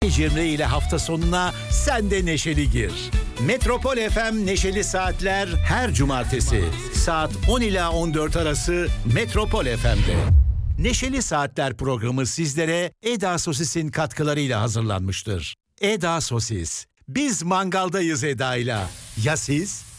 Johnny Cimri ile hafta sonuna sen de neşeli gir. Metropol FM Neşeli Saatler her cumartesi saat 10 ila 14 arası Metropol FM'de. Neşeli Saatler programı sizlere Eda Sosis'in katkılarıyla hazırlanmıştır. Eda Sosis. Biz mangaldayız Eda'yla. Ya siz?